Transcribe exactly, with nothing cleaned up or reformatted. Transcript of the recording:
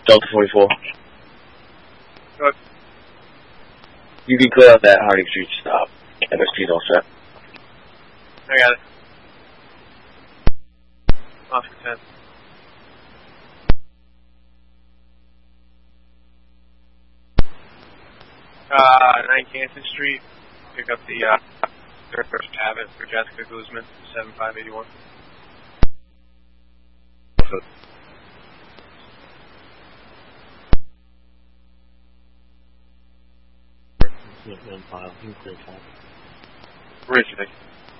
Delta forty-four. Good. You can clear out that Harding Street stop. M S T's all set. I got it. Oscar ten. Uh, nine Canton Street. Pick up the, uh, first habit for Jessica Guzman, seven five eight one. Originally.